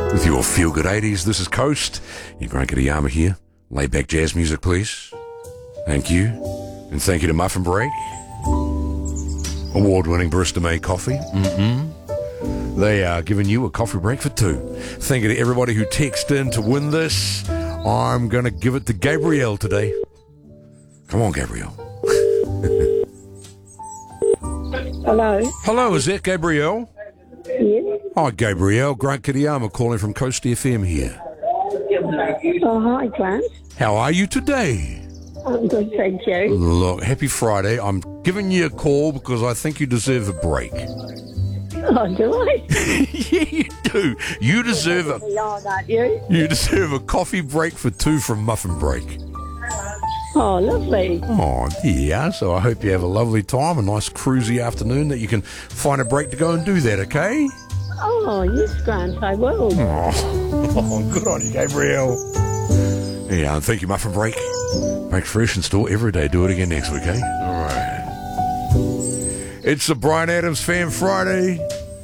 With your feel-good 80s, this is Coast. Your Grant Kitayama here. Laid-back jazz music, please. Thank you. And thank you to Muffin Break. Award-winning Barista Made coffee. They are giving you a coffee break for two. Thank you to everybody who texted in to win this. I'm going to give it to Gabrielle today. Come on, Gabrielle. Hello. Hello, is that Gabrielle? Yes. Hi, Gabrielle. Grant Kitayama calling from Coast FM here. Oh, hi, Grant. How are you today? I'm good, thank you. Look, happy Friday. I'm giving you a call because I think you deserve a break. Oh, do I? Yeah, you do. You deserve a Aren't you? you deserve a coffee break for two from Muffin Break. Oh, lovely. Oh, yeah. So I hope you have a lovely time, a nice cruisy afternoon that you can find a break to go and do that, okay? Oh, yes, Grant, I will. Oh, good on you, Gabrielle. Yeah, and thank you, Muffin Break. Make fresh and store every day. Do it again next week, eh? All right. It's the Brian Adams Fan Friday.